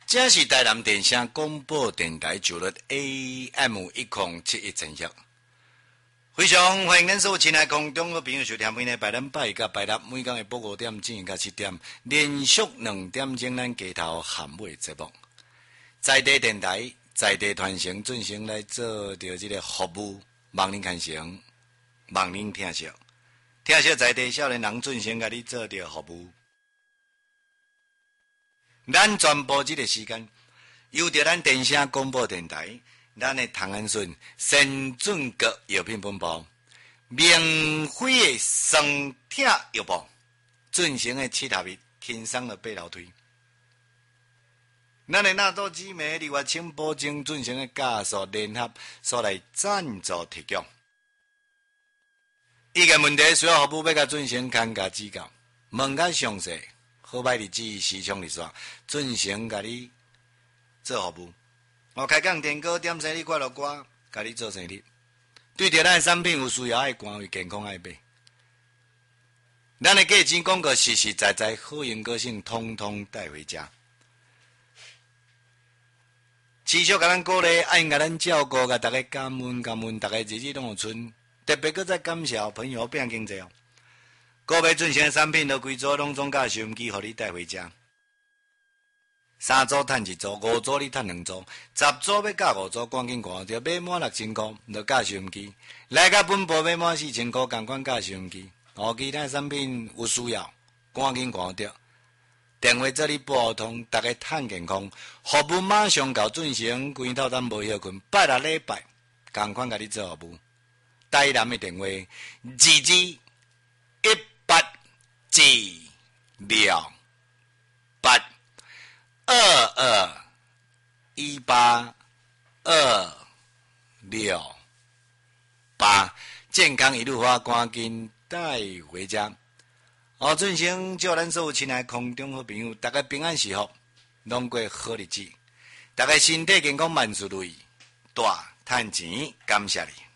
这是台南电声广播电台九律 AM1071千赫，非常欢迎咱所有亲爱空中的朋友收听每日拜咱拜甲拜六每天下晡5点至7点，连续2点钟咱街头喊尾节目，在地电台在地传承进行来做着这个服务，望您看成，望您听惜，听惜在地少年人进行甲你做着服务。咱全部这个时间，由着咱电声广播电台，咱的唐安顺先进国药品分部，免费的酸痛药部进行的七头日轻松的八楼推。咱的纳多姊妹另外请保证进行的加速联合所来赞助提供。意见问题需要服务要甲进行看加指教，问较详细。好歹日子、时常日线进行甲你做服务。我开讲电歌点生理快乐歌，甲你做生意。对着咱的产品有需要爱关为健康爱买。咱的价钱广告实实在在好用个性，通通带回家。持续甲咱鼓励，爱甲咱照顾，甲大家感恩，大家日子拢有剩。特别搁再感谢朋友变经济哦。个别进行的产品都规组拢总甲收音机，互你带回家。3组赚1组，5组你赚2组，10组要加5组，赶紧看，着买满6000块，就加收音机。来甲本部买满4000块，同款加收音机。其他产品有需要，赶紧看着。电话这里拨通，大家趁健康，服务马上到进行。规透咱无休困，拜六礼拜，同款甲你做服务。台南的电话2218至682218健康一路花，赶紧带回家。进行祝咱所有亲爱空中好朋友，大家平安喜福，拢过好日子，大家身体健康，万事如意，大赚钱，感谢你。